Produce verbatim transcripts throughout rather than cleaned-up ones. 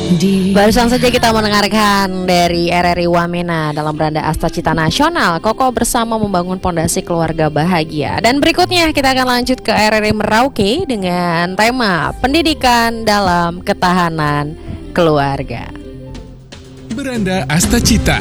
Barusan saja kita mendengarkan dari R R I Wamena dalam Beranda Asta Cita Nasional, Kokoh bersama membangun pondasi keluarga bahagia. Dan berikutnya kita akan lanjut ke R R I Merauke dengan tema pendidikan dalam ketahanan keluarga. Beranda Asta Cita.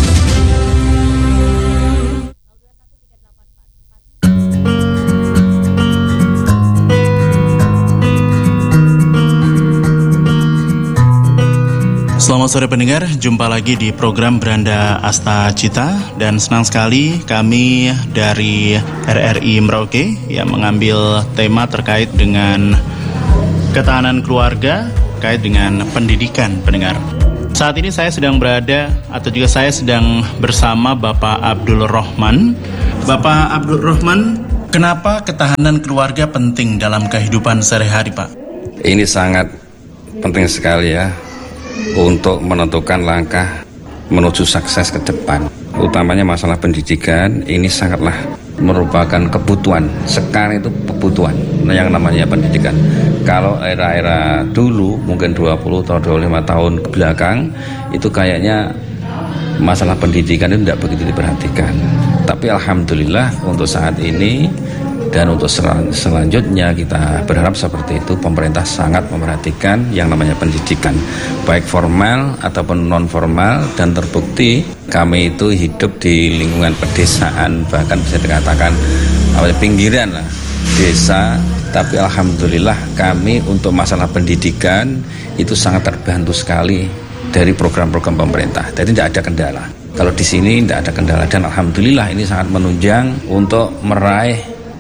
Selamat sore pendengar, jumpa lagi di program Beranda Asta Cita. Dan senang sekali kami dari R R I Merauke yang mengambil tema terkait dengan ketahanan keluarga, terkait dengan pendidikan pendengar. Saat ini saya sedang berada atau juga saya sedang bersama Bapak Abdul Rohman. Bapak Abdul Rohman, kenapa ketahanan keluarga penting dalam kehidupan sehari-hari, Pak? Ini sangat penting sekali ya, untuk menentukan langkah menuju sukses ke depan. Utamanya masalah pendidikan, ini sangatlah merupakan kebutuhan. Sekarang itu kebutuhan yang namanya pendidikan. Kalau era-era dulu, mungkin dua puluh atau dua puluh lima tahun ke belakang, itu kayaknya masalah pendidikan itu tidak begitu diperhatikan. Tapi alhamdulillah untuk saat ini dan untuk sel- selanjutnya kita berharap seperti itu. Pemerintah sangat memperhatikan yang namanya pendidikan, baik formal ataupun non formal, dan terbukti kami itu hidup di lingkungan pedesaan, bahkan bisa dikatakan apa, pinggiran lah desa, tapi alhamdulillah kami untuk masalah pendidikan itu sangat terbantu sekali dari program-program pemerintah. Jadi tidak ada kendala. Kalau di sini tidak ada kendala, dan alhamdulillah ini sangat menunjang untuk meraih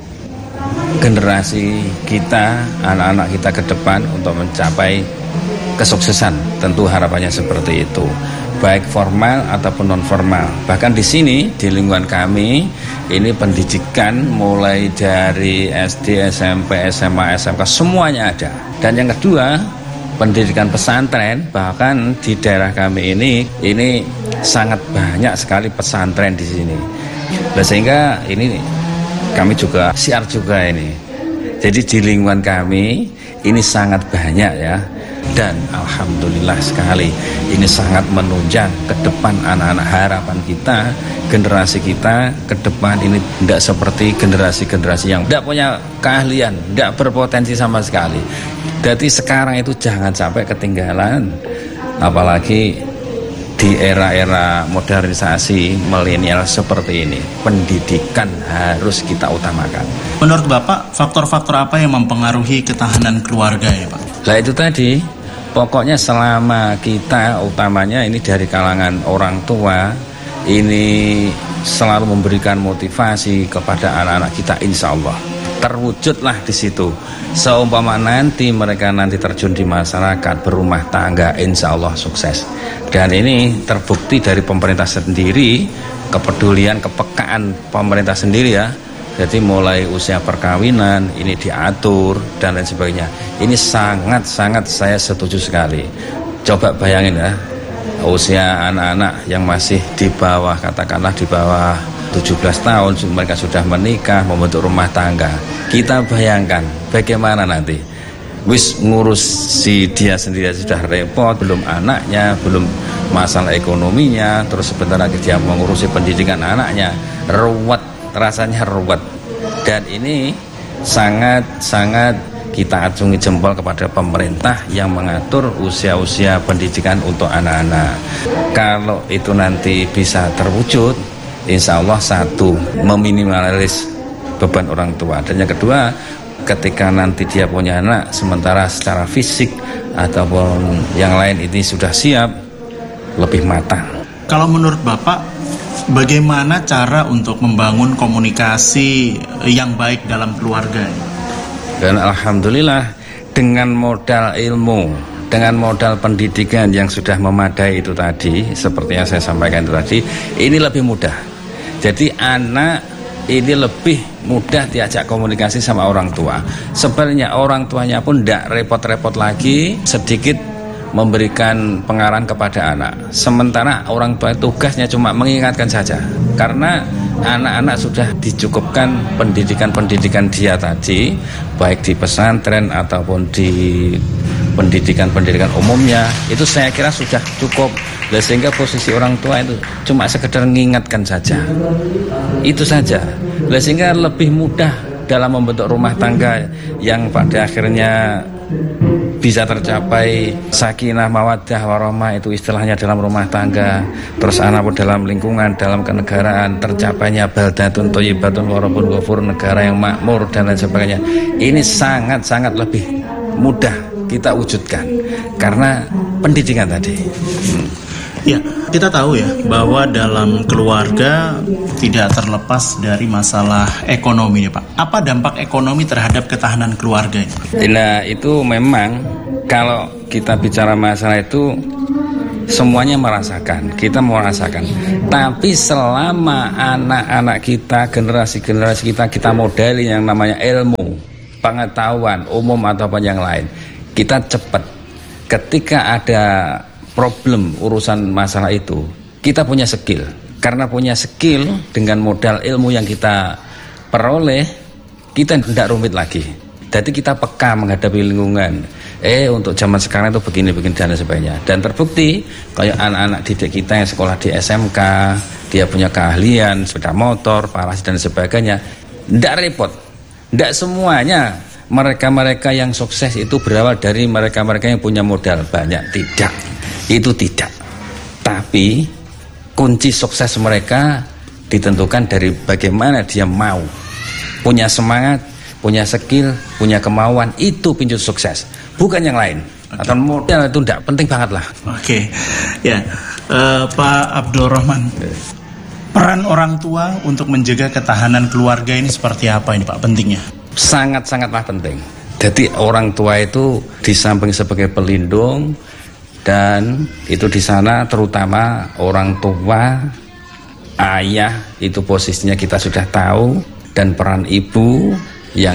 generasi kita, anak-anak kita ke depan untuk mencapai kesuksesan. Tentu harapannya seperti itu, baik formal ataupun non formal. Bahkan di sini di lingkungan kami ini pendidikan mulai dari S D, S M P, S M A, S M K semuanya ada. Dan yang kedua, pendidikan pesantren. Bahkan di daerah kami ini ini sangat banyak sekali pesantren di sini. Nah, sehingga ini kami juga siar juga ini. Jadi di lingkungan kami ini sangat banyak ya. Dan alhamdulillah sekali ini sangat menunjang ke depan anak-anak. Harapan kita, generasi kita ke depan ini tidak seperti generasi-generasi yang tidak punya keahlian, tidak berpotensi sama sekali. Jadi sekarang itu jangan sampai ketinggalan. Apalagi di era-era modernisasi milenial seperti ini, pendidikan harus kita utamakan. Menurut Bapak, faktor-faktor apa yang mempengaruhi ketahanan keluarga ya, Pak? Nah itu tadi, pokoknya selama kita utamanya ini dari kalangan orang tua, ini selalu memberikan motivasi kepada anak-anak kita, insya Allah terwujudlah di situ. Seumpama nanti mereka nanti terjun di masyarakat, berumah tangga, insya Allah sukses. Dan ini terbukti dari pemerintah sendiri, kepedulian, kepekaan pemerintah sendiri ya. Jadi mulai usia perkawinan ini diatur dan lain sebagainya. Ini sangat-sangat saya setuju sekali. Coba bayangin ya, usia anak-anak yang masih di bawah, katakanlah di bawah tujuh belas tahun, mereka sudah menikah, membentuk rumah tangga. Kita bayangkan bagaimana nanti. Wis ngurus si dia sendiri sudah repot, belum anaknya, belum masalah ekonominya, terus sebentar lagi dia mengurusi pendidikan anaknya, ruwet, rasanya ruwet. Dan ini sangat-sangat kita acungi jempol kepada pemerintah yang mengatur usia-usia pendidikan untuk anak-anak. Kalau itu nanti bisa terwujud, insya Allah satu, meminimalis beban orang tua. Dan yang kedua, ketika nanti dia punya anak, sementara secara fisik ataupun yang lain ini sudah siap, lebih matang. Kalau menurut Bapak, bagaimana cara untuk membangun komunikasi yang baik dalam keluarga? Dan alhamdulillah dengan modal ilmu, dengan modal pendidikan yang sudah memadai itu tadi, seperti yang saya sampaikan itu tadi, ini lebih mudah. Jadi anak ini lebih mudah diajak komunikasi sama orang tua. Sebenarnya orang tuanya pun tidak repot-repot lagi sedikit memberikan pengarahan kepada anak. Sementara orang tua tugasnya cuma mengingatkan saja. Karena anak-anak sudah dicukupkan pendidikan-pendidikan dia tadi, baik di pesantren ataupun di pendidikan-pendidikan umumnya, itu saya kira sudah cukup. Nah, sehingga posisi orang tua itu cuma sekedar mengingatkan saja, itu saja. Nah, sehingga lebih mudah dalam membentuk rumah tangga yang pada akhirnya bisa tercapai sakinah mawaddah warahmah, itu istilahnya dalam rumah tangga. Terus anak dalam lingkungan, dalam kenegaraan, tercapainya baldatun thayyibatun wa rabbun ghafur, negara yang makmur dan lain sebagainya. Ini sangat-sangat lebih mudah kita wujudkan karena pendidikan tadi. hmm. Ya, kita tahu ya bahwa dalam keluarga tidak terlepas dari masalah ekonomi ya Pak. Apa dampak ekonomi terhadap ketahanan keluarga ini, Pak? Nah, itu memang kalau kita bicara masalah itu semuanya merasakan, kita merasakan. Tapi selama anak-anak kita, generasi-generasi kita, kita modali yang namanya ilmu, pengetahuan umum ataupun yang lain, kita cepat. Ketika ada problem urusan masalah itu, kita punya skill. Karena punya skill dengan modal ilmu yang kita peroleh, kita tidak rumit lagi. Jadi kita peka menghadapi lingkungan. Eh untuk zaman sekarang itu begini-begini dan sebagainya. Dan terbukti kayak anak-anak didik kita yang sekolah di S M K, dia punya keahlian sepeda motor, paras dan sebagainya. Tidak repot. Tidak semuanya mereka-mereka yang sukses itu berawal dari mereka-mereka yang punya modal banyak. Tidak. Itu tidak. Tapi kunci sukses mereka ditentukan dari bagaimana dia mau, punya semangat, punya skill, punya kemauan. Itu pintu sukses, bukan yang lain. Okay. Atau modal itu tidak penting banget lah. Oke, okay. Ya, uh, Pak Abdul Rahman, peran orang tua untuk menjaga ketahanan keluarga ini seperti apa ini Pak, pentingnya? Sangat-sangatlah penting. Jadi orang tua itu di samping sebagai pelindung, dan itu di sana terutama orang tua, ayah itu posisinya kita sudah tahu, dan peran ibu yang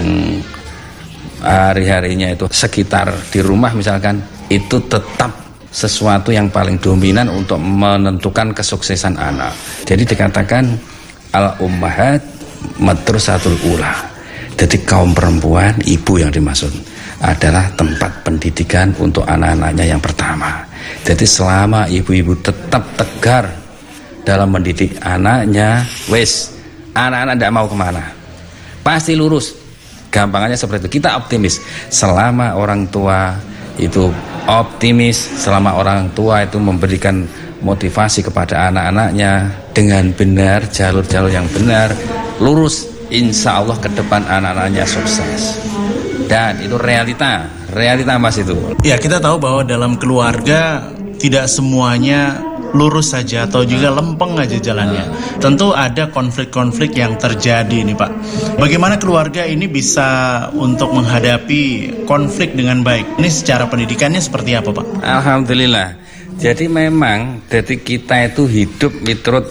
hari-harinya itu sekitar di rumah misalkan, itu tetap sesuatu yang paling dominan untuk menentukan kesuksesan anak. Jadi dikatakan al-ummahat madrasatul ula. Jadi kaum perempuan, ibu yang dimaksud adalah tempat pendidikan untuk anak-anaknya yang pertama. Jadi selama ibu-ibu tetap tegar dalam mendidik anaknya, wes anak-anak tidak mau kemana, pasti lurus. Gampangannya seperti itu. Kita optimis selama orang tua itu optimis, selama orang tua itu memberikan motivasi kepada anak-anaknya dengan benar, jalur-jalur yang benar, lurus, insya Allah ke depan anak-anaknya sukses. Dan itu realita, realita mas itu. Ya, kita tahu bahwa dalam keluarga tidak semuanya lurus saja atau juga lempeng aja jalannya. Tentu ada konflik-konflik yang terjadi nih Pak. Bagaimana keluarga ini bisa untuk menghadapi konflik dengan baik? Ini secara pendidikannya seperti apa Pak? Alhamdulillah. Jadi memang jadi kita itu hidup miturut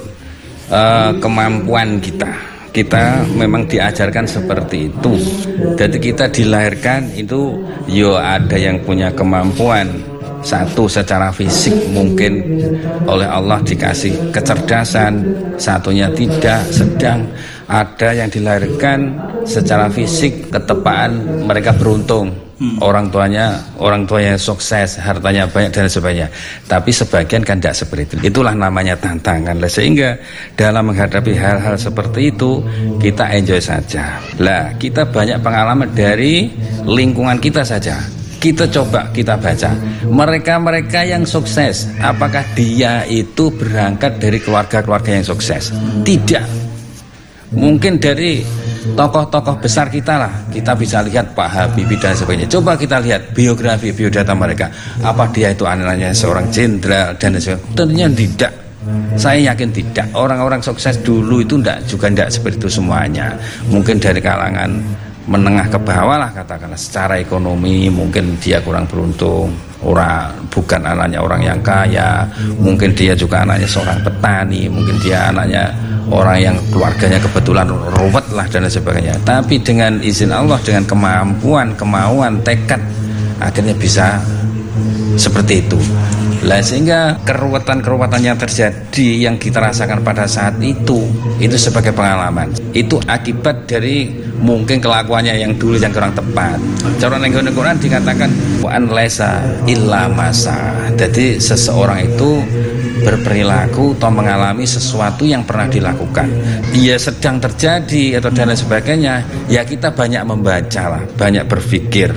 uh, kemampuan kita. Kita memang diajarkan seperti itu. Jadi kita dilahirkan itu yo ada yang punya kemampuan. Satu secara fisik mungkin oleh Allah dikasih kecerdasan, satunya tidak, sedang. Ada yang dilahirkan secara fisik ketepaan, mereka beruntung. Hmm. Orang tuanya, orang tuanya sukses, hartanya banyak dan sebagainya. Tapi sebagian kan tidak seperti itu. Itulah namanya tantangan. Sehingga dalam menghadapi hal-hal seperti itu kita enjoy saja. Lah, kita banyak pengalaman dari lingkungan kita saja. Kita coba kita baca. Mereka-mereka yang sukses, apakah dia itu berangkat dari keluarga-keluarga yang sukses? Tidak. Mungkin dari tokoh-tokoh besar kita lah, kita bisa lihat Pak Habibie dan sebagainya. Coba kita lihat biografi, biodata mereka. Apa dia itu anaknya seorang jenderal dan sebagainya? Tentunya tidak. Saya yakin tidak. Orang-orang sukses dulu itu tidak, juga tidak seperti itu semuanya. Mungkin dari kalangan menengah ke bawah lah katakanlah. Secara ekonomi mungkin dia kurang beruntung. Orang bukan anaknya orang yang kaya. Mungkin dia juga anaknya seorang petani. Mungkin dia anaknya orang yang keluarganya kebetulan ruwet lah dan sebagainya. Tapi dengan izin Allah, dengan kemampuan, kemauan, tekad, akhirnya bisa Seperti itu. Lah sehingga keruwetan-keruwetan yang terjadi yang kita rasakan pada saat itu, itu sebagai pengalaman. Itu akibat dari mungkin kelakuannya yang dulu yang kurang tepat. Cara nang Quran dikatakan wa an laisa illa masa. Jadi seseorang itu berperilaku atau mengalami sesuatu yang pernah dilakukan. Dia sedang terjadi atau dan lain sebagainya, ya kita banyak membaca lah, banyak berpikir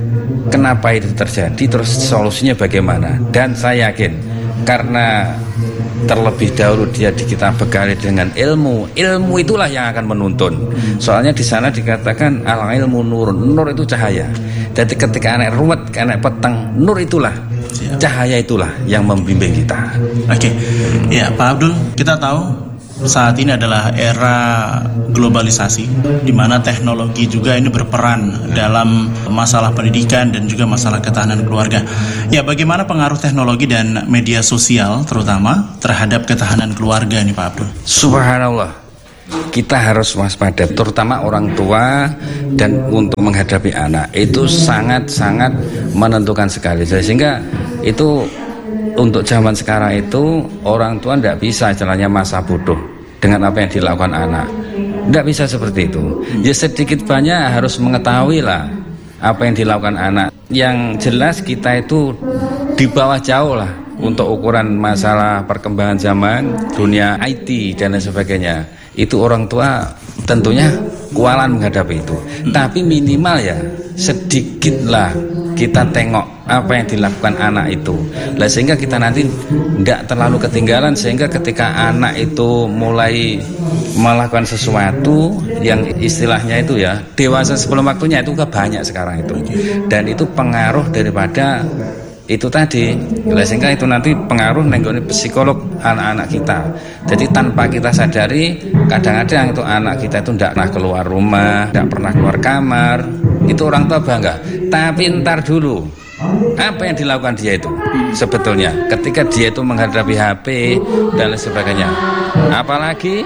kenapa itu terjadi, terus solusinya bagaimana. Dan saya yakin karena terlebih dahulu dia di kita bekali dengan ilmu, ilmu itulah yang akan menuntun. Soalnya di sana dikatakan al ilmu nur, nur itu cahaya. Jadi ketika anak ruwet, anak petang, nur itulah, cahaya itulah yang membimbing kita. Oke, okay. Ya Pak Abdul, kita tahu saat ini adalah era globalisasi, di mana teknologi juga ini berperan dalam masalah pendidikan dan juga masalah ketahanan keluarga. Ya, bagaimana pengaruh teknologi dan media sosial terutama terhadap ketahanan keluarga nih Pak Abdul? Subhanallah, kita harus waspada, terutama orang tua dan untuk menghadapi anak itu sangat-sangat menentukan sekali. Sehingga itu untuk zaman sekarang itu orang tua tidak bisa istilahnya masa bodoh dengan apa yang dilakukan anak. Tidak bisa seperti itu. Ya sedikit banyak harus mengetahui lah apa yang dilakukan anak. Yang jelas kita itu di bawah jauh lah untuk ukuran masalah perkembangan zaman, dunia I T dan lain sebagainya. Itu orang tua tentunya kualan menghadapi itu. Tapi minimal ya sedikitlah kita tengok apa yang dilakukan anak itu. Lah sehingga kita nanti tidak terlalu ketinggalan, sehingga ketika anak itu mulai melakukan sesuatu yang istilahnya itu ya dewasa sebelum waktunya, itu kan banyak sekarang itu. Dan itu pengaruh daripada itu tadi. Lah sehingga itu nanti pengaruh nenggone psikolog anak-anak kita. Jadi tanpa kita sadari, kadang-kadang itu anak kita itu tidak pernah keluar rumah, tidak pernah keluar kamar. Itu orang tua bangga. Tapi ntar dulu, apa yang dilakukan dia itu sebetulnya ketika dia itu menghadapi H P dan lain sebagainya. Apalagi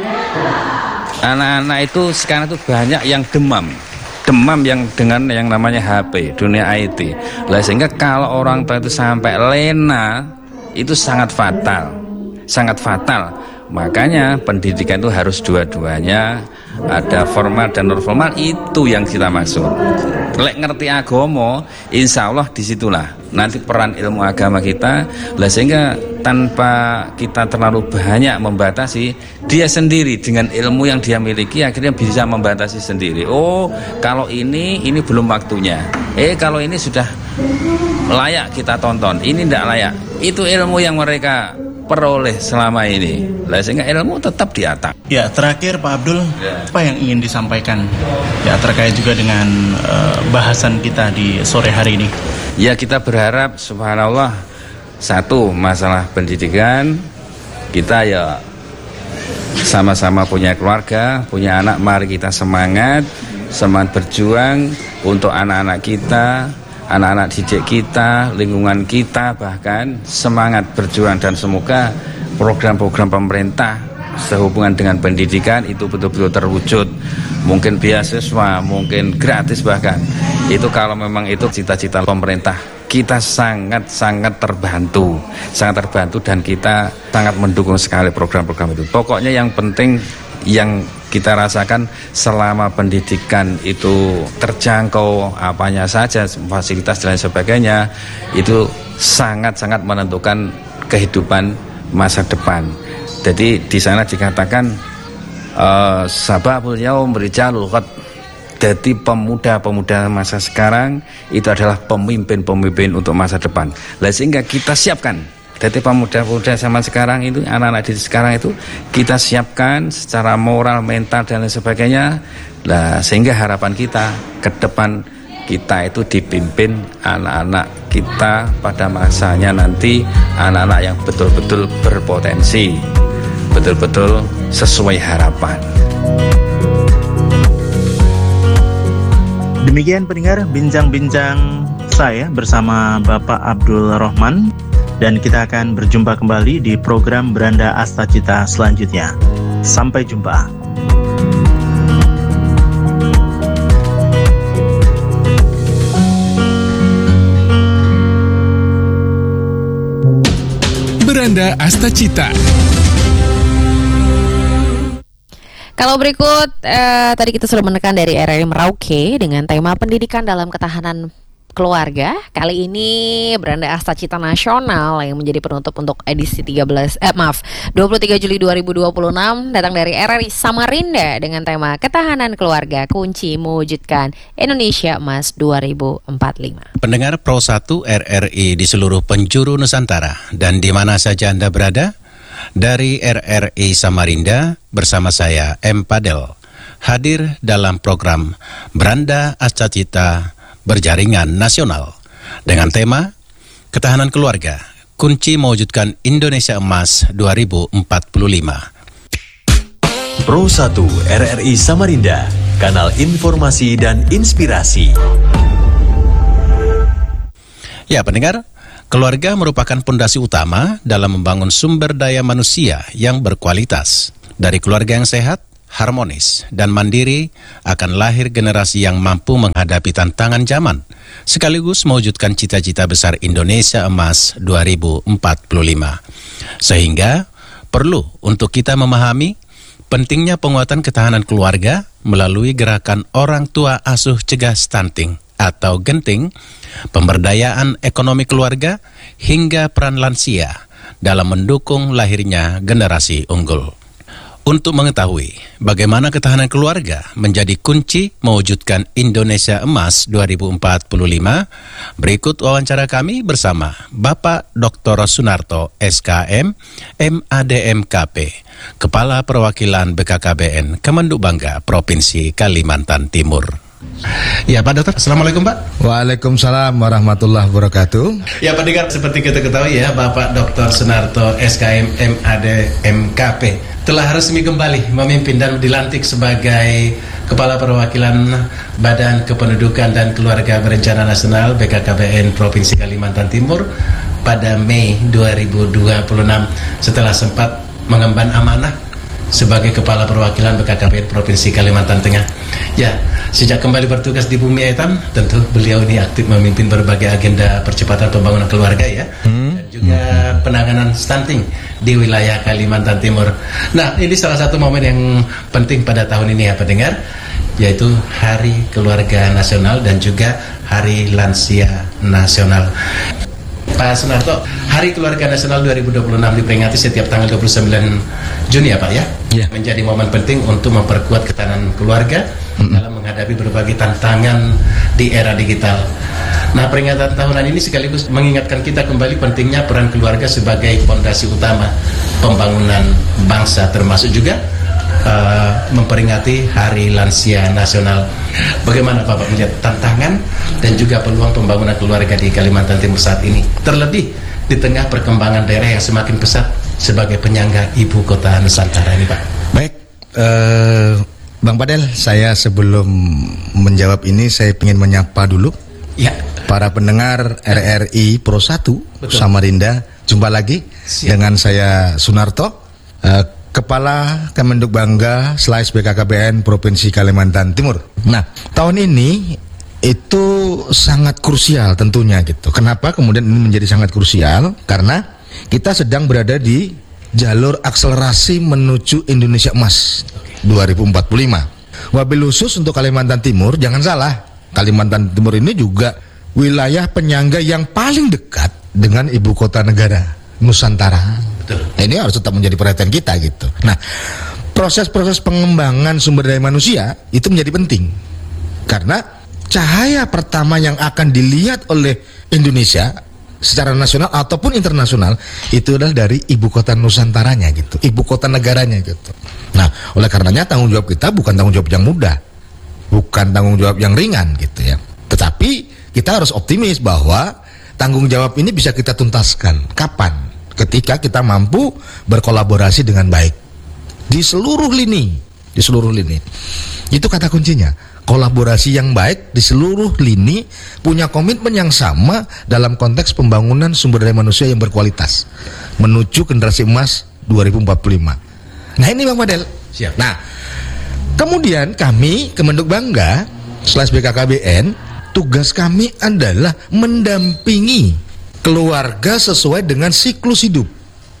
anak-anak itu sekarang itu banyak yang demam demam yang dengan yang namanya H P, dunia I T. Lah sehingga kalau orang tua itu sampai lena, itu sangat fatal, sangat fatal. Makanya pendidikan itu harus dua-duanya, ada formal dan non formal, itu yang kita maksud. Lek ngerti agama, insya Allah disitulah nanti peran ilmu agama kita. Lah sehingga tanpa kita terlalu banyak membatasi, dia sendiri dengan ilmu yang dia miliki akhirnya bisa membatasi sendiri. Oh, kalau ini ini belum waktunya. Eh, kalau ini sudah layak kita tonton, ini tidak layak. Itu ilmu yang mereka peroleh selama ini. Lah sehingga ilmu tetap di atas. Ya, terakhir Pak Abdul, ya, apa yang ingin disampaikan ya terkait juga dengan uh, bahasan kita di sore hari ini? Ya, kita berharap subhanallah, satu masalah pendidikan kita ya sama-sama punya keluarga, punya anak, mari kita semangat, semangat berjuang untuk anak-anak kita, anak-anak didik kita, lingkungan kita, bahkan semangat berjuang. Dan semoga program-program pemerintah sehubungan dengan pendidikan itu betul-betul terwujud. Mungkin beasiswa, mungkin gratis, bahkan itu kalau memang itu cita-cita pemerintah, kita sangat-sangat terbantu, sangat terbantu dan kita sangat mendukung sekali program-program itu. Pokoknya yang penting yang kita rasakan selama pendidikan itu terjangkau apanya saja, fasilitas dan lain sebagainya, itu sangat-sangat menentukan kehidupan masa depan. Jadi di sana dikatakan uh, sababul yaum rijalul ghad. Jadi pemuda-pemuda masa sekarang itu adalah pemimpin-pemimpin untuk masa depan. Lah sehingga kita siapkan. Jadi pemuda-pemuda zaman sekarang itu, anak-anak di sekarang itu kita siapkan secara moral, mental dan lain sebagainya. Lah sehingga harapan kita ke depan kita itu dipimpin anak-anak kita pada masanya nanti, anak-anak yang betul-betul berpotensi, betul-betul sesuai harapan. Demikian pendengar bincang-bincang saya bersama Bapak Abdul Rohman, dan kita akan berjumpa kembali di program Beranda Astacita selanjutnya. Sampai jumpa. Beranda Astacita. Kalau berikut, eh, tadi kita sudah menekan dari R R I Merauke dengan tema pendidikan dalam ketahanan keluarga. Kali ini Beranda Astacita Nasional yang menjadi penutup untuk edisi tiga belas eh maaf dua puluh tiga Juli dua ribu dua puluh enam datang dari R R I Samarinda dengan tema ketahanan keluarga kunci mewujudkan Indonesia Emas dua ribu empat puluh lima. Pendengar Pro satu R R I di seluruh penjuru Nusantara dan di mana saja Anda berada, dari R R I Samarinda bersama saya M. Padel hadir dalam program Beranda Astacita Berjaringan Nasional dengan tema Ketahanan Keluarga, Kunci Mewujudkan Indonesia Emas dua ribu empat puluh lima. Pro satu R R I Samarinda, kanal informasi dan inspirasi. Ya pendengar, keluarga merupakan pondasi utama dalam membangun sumber daya manusia yang berkualitas. Dari keluarga yang sehat, harmonis, dan mandiri akan lahir generasi yang mampu menghadapi tantangan zaman, sekaligus mewujudkan cita-cita besar Indonesia Emas dua ribu empat puluh lima. Sehingga perlu untuk kita memahami pentingnya penguatan ketahanan keluarga melalui gerakan orang tua asuh cegah stunting atau genting, pemberdayaan ekonomi keluarga, hingga peran lansia dalam mendukung lahirnya generasi unggul. Untuk mengetahui bagaimana ketahanan keluarga menjadi kunci mewujudkan Indonesia Emas dua ribu empat puluh lima, berikut wawancara kami bersama Bapak Doktor Sunarto S K M M A D M K P, Kepala Perwakilan B K K B N Kemenduk Bangga Provinsi Kalimantan Timur. Ya Pak Dokter, Assalamualaikum Pak. Waalaikumsalam warahmatullahi wabarakatuh. Ya pendengar, seperti kita ketahui ya, Bapak Doktor Sunarto S K M M A D M K P telah resmi kembali memimpin dan dilantik sebagai Kepala Perwakilan Badan Kependudukan dan Keluarga Berencana Nasional B K K B N Provinsi Kalimantan Timur pada Mei dua ribu dua puluh enam setelah sempat mengemban amanah sebagai Kepala Perwakilan B K K B N Provinsi Kalimantan Tengah. Ya, sejak kembali bertugas di Bumi Hitam, tentu beliau ini aktif memimpin berbagai agenda percepatan pembangunan keluarga ya, hmm. dan juga hmm. penanganan stunting di wilayah Kalimantan Timur. Nah, ini salah satu momen yang penting pada tahun ini ya pendengar, yaitu Hari Keluarga Nasional dan juga Hari Lansia Nasional. Pak Sunarto, Hari Keluarga Nasional dua ribu dua puluh enam diperingati setiap tanggal dua puluh sembilan Juni ya Pak ya? Yeah. Menjadi momen penting untuk memperkuat ketahanan keluarga mm-hmm. dalam menghadapi berbagai tantangan di era digital. Nah, peringatan tahunan ini sekaligus mengingatkan kita kembali pentingnya peran keluarga sebagai fondasi utama pembangunan bangsa, termasuk juga uh, memperingati Hari Lansia Nasional. Bagaimana Bapak melihat tantangan dan juga peluang pembangunan keluarga di Kalimantan Timur saat ini, terlebih di tengah perkembangan daerah yang semakin pesat sebagai penyangga ibu kota Nusantara ini Pak? Baik, uh, Bang Padel, saya sebelum menjawab ini saya ingin menyapa dulu ya para pendengar R R I Pro satu Samarinda. Jumpa lagi Siap. dengan saya Sunarto, uh, Kepala Kemenduk Bangga Slice B K K B N Provinsi Kalimantan Timur. Nah, tahun ini itu sangat krusial tentunya gitu. Kenapa kemudian ini menjadi sangat krusial? Karena kita sedang berada di jalur akselerasi menuju Indonesia Emas dua ribu empat puluh lima. Wabil khusus untuk Kalimantan Timur, jangan salah, Kalimantan Timur ini juga wilayah penyangga yang paling dekat dengan ibu kota negara Nusantara. Betul. Ini harus tetap menjadi perhatian kita gitu. Nah, proses-proses pengembangan sumber daya manusia itu menjadi penting karena cahaya pertama yang akan dilihat oleh Indonesia secara nasional ataupun internasional itu adalah dari ibu kota Nusantaranya gitu, ibu kota negaranya gitu. Nah, oleh karenanya tanggung jawab kita bukan tanggung jawab yang mudah, bukan tanggung jawab yang ringan gitu ya. Tetapi kita harus optimis bahwa tanggung jawab ini bisa kita tuntaskan. Kapan? Ketika kita mampu berkolaborasi dengan baik di seluruh lini, di seluruh lini. Itu kata kuncinya. Kolaborasi yang baik di seluruh lini, punya komitmen yang sama dalam konteks pembangunan sumber daya manusia yang berkualitas menuju generasi emas dua ribu empat puluh lima. Nah, ini Bang Padel. Siap. Nah, kemudian kami Kemenduk Bangga slash B K K B N, tugas kami adalah mendampingi keluarga sesuai dengan siklus hidup.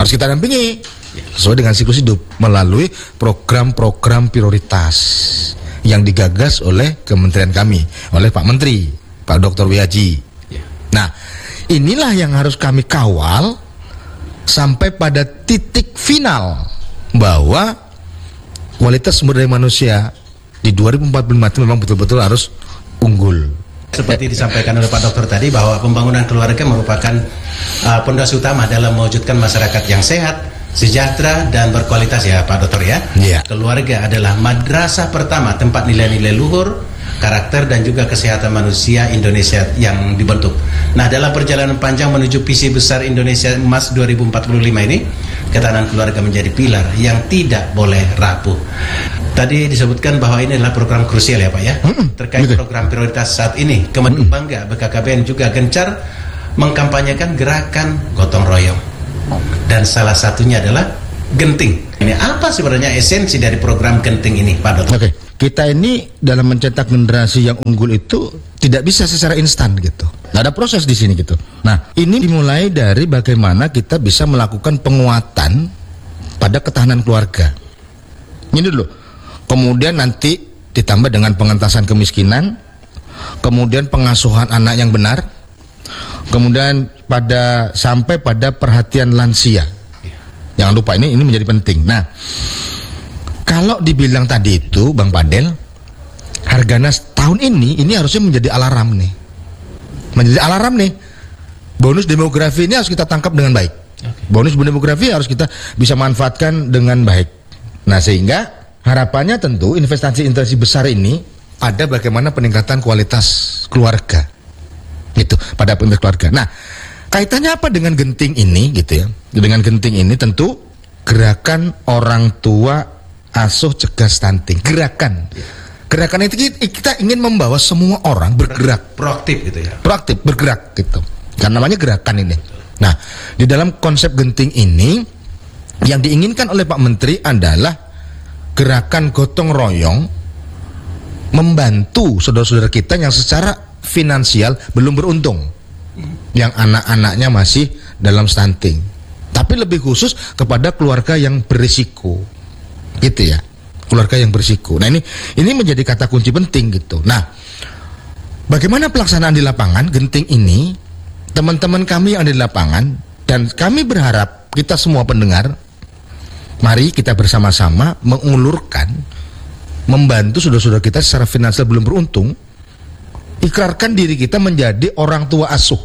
harus kita dampingi sesuai dengan siklus hidup melalui program-program prioritas yang digagas oleh kementerian kami, oleh Pak Menteri, Pak Doktor Wihaji. Nah, inilah yang harus kami kawal sampai pada titik final bahwa kualitas sumber daya manusia di dua ribu empat puluh lima itu memang betul-betul harus unggul. Seperti disampaikan oleh Pak Dokter tadi bahwa pembangunan keluarga merupakan uh, pondasi utama dalam mewujudkan masyarakat yang sehat, sejahtera dan berkualitas ya Pak Dokter ya. Yeah. Keluarga adalah madrasah pertama tempat nilai-nilai luhur, karakter dan juga kesehatan manusia Indonesia yang dibentuk. Nah, dalam perjalanan panjang menuju visi besar Indonesia Emas dua ribu empat puluh lima ini, ketahanan keluarga menjadi pilar yang tidak boleh rapuh. Tadi disebutkan bahwa ini adalah program krusial ya Pak ya, hmm, terkait betul. Program prioritas saat ini. Kementerian hmm. Bangga B K K B N juga gencar mengkampanyekan gerakan gotong royong, dan salah satunya adalah genting. Ini apa sebenarnya esensi dari program genting ini Pak Dokter? Oke, kita ini dalam mencetak generasi yang unggul itu tidak bisa secara instan gitu. Nggak ada proses di sini gitu. Nah, ini dimulai dari bagaimana kita bisa melakukan penguatan pada ketahanan keluarga. Ini dulu. Kemudian nanti ditambah dengan pengentasan kemiskinan, kemudian pengasuhan anak yang benar, kemudian pada sampai pada perhatian lansia. Jangan lupa ini ini menjadi penting. Nah, kalau dibilang tadi itu Bang Padel, Harganas tahun ini ini harusnya menjadi alarm nih. Menjadi alarm nih. Bonus demografi ini harus kita tangkap dengan baik. Bonus demografi harus kita bisa manfaatkan dengan baik. Nah, sehingga harapannya tentu investasi-investasi besar ini ada bagaimana peningkatan kualitas keluarga gitu pada peningkatan keluarga. Nah, kaitannya apa dengan genting ini gitu ya? Dengan genting ini tentu gerakan orang tua asuh cegah stunting. Gerakan, gerakan itu kita ingin membawa semua orang bergerak, proaktif gitu ya. Proaktif bergerak gitu. Karena namanya gerakan ini. Nah, di dalam konsep genting ini yang diinginkan oleh Pak Menteri adalah gerakan gotong royong membantu saudara-saudara kita yang secara finansial belum beruntung, yang anak-anaknya masih dalam stunting, tapi lebih khusus kepada keluarga yang berisiko, gitu ya, keluarga yang berisiko. Nah, ini ini menjadi kata kunci penting gitu. Nah, bagaimana pelaksanaan di lapangan genting ini, teman-teman kami yang ada di lapangan, dan kami berharap kita semua pendengar, mari kita bersama-sama mengulurkan, membantu saudara-saudara kita secara finansial belum beruntung, ikrarkan diri kita menjadi orang tua asuh,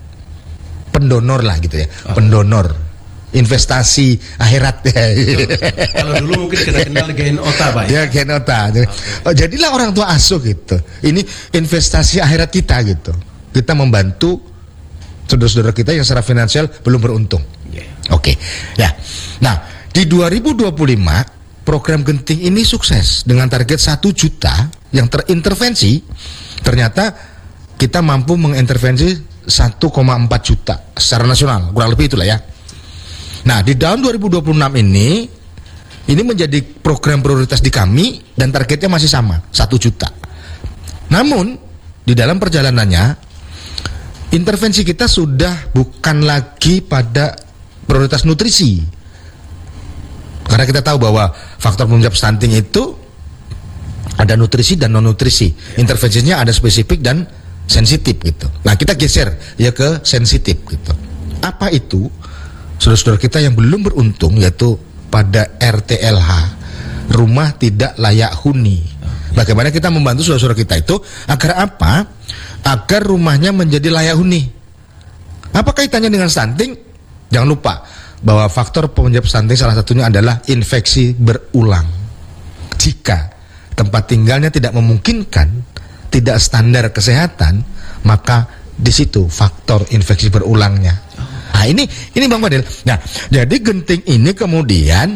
pendonor lah gitu ya, oh. pendonor, investasi akhirat ya. Kalau dulu mungkin kita kenal Genota Pak ya, Genota. Okay. Oh, jadilah orang tua asuh gitu. Ini investasi akhirat kita gitu. Kita membantu saudara-saudara kita yang secara finansial belum beruntung. Yeah. Oke, okay. Ya. Nah, di dua ribu dua puluh lima program genting ini sukses dengan target satu juta yang terintervensi. Ternyata kita mampu mengintervensi satu koma empat juta secara nasional, kurang lebih itulah ya. Nah, di tahun dua ribu dua puluh enam ini ini menjadi program prioritas di kami dan targetnya masih sama, satu juta. Namun di dalam perjalanannya intervensi kita sudah bukan lagi pada prioritas nutrisi. Karena kita tahu bahwa faktor penyebab stunting itu ada nutrisi dan non nutrisi. Intervensinya ada spesifik dan sensitif gitu. Nah, kita geser ya ke sensitif gitu. Apa itu? Saudara-saudara kita yang belum beruntung, yaitu pada R T L H, rumah tidak layak huni. Bagaimana kita membantu saudara-saudara kita itu agar apa? Agar rumahnya menjadi layak huni. Apa kaitannya dengan stunting? Jangan lupa bahwa faktor penyebab stunting salah satunya adalah infeksi berulang. Jika tempat tinggalnya tidak memungkinkan, tidak standar kesehatan, maka di situ faktor infeksi berulangnya. Nah, ini ini Bang Fadil. Nah, jadi genting ini kemudian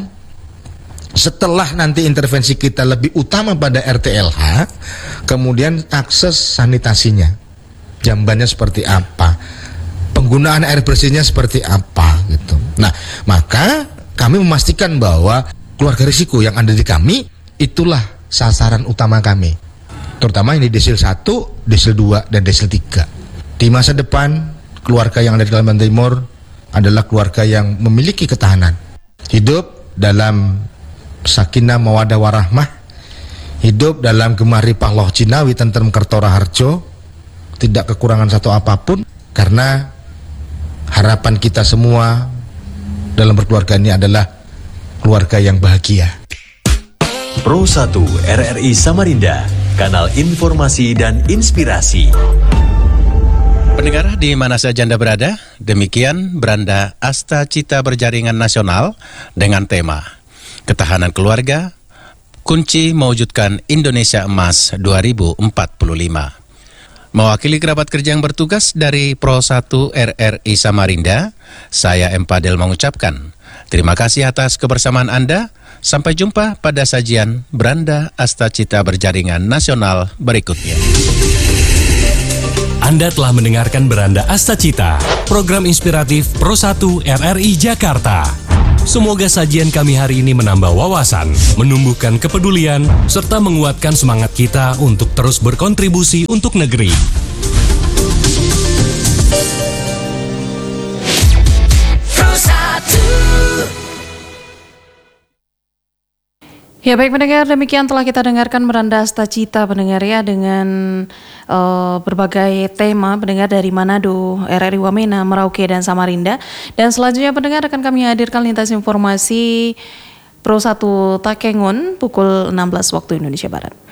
setelah nanti intervensi kita lebih utama pada R T L H, kemudian akses sanitasinya, jambannya seperti apa, penggunaan air bersihnya seperti apa gitu. Nah, maka kami memastikan bahwa keluarga risiko yang ada di kami itulah sasaran utama kami. Terutama ini desil satu, desil dua, dan desil tiga. Di masa depan keluarga yang ada di Kalimantan Timur adalah keluarga yang memiliki ketahanan. Hidup dalam sakinah mawadah warahmah, hidup dalam gemah ripah loh Cinawi tentrem kertora harjo, tidak kekurangan satu apapun, karena harapan kita semua dalam berkeluarga ini adalah keluarga yang bahagia. Pro satu R R I Samarinda, kanal informasi dan inspirasi. Pendengar di mana saja Anda berada, demikian Beranda Asta Cita Berjaringan Nasional dengan tema Ketahanan Keluarga, Kunci Mewujudkan Indonesia Emas dua ribu empat puluh lima. Mewakili kerabat kerja yang bertugas dari Pro satu R R I Samarinda, saya M. Padel mengucapkan terima kasih atas kebersamaan Anda. Sampai jumpa pada sajian Beranda Asta Cita Berjaringan Nasional berikutnya. Anda telah mendengarkan Beranda Asta Cita, program inspiratif Pro satu R R I Jakarta. Semoga sajian kami hari ini menambah wawasan, menumbuhkan kepedulian, serta menguatkan semangat kita untuk terus berkontribusi untuk negeri. Ya baik pendengar, demikian telah kita dengarkan Beranda Asta Cita pendengar ya, dengan uh, berbagai tema pendengar dari Manado, R R I Wamena, Merauke dan Samarinda. Dan selanjutnya pendengar akan kami hadirkan lintas informasi Pro satu Takengon pukul enam belas waktu Indonesia Barat.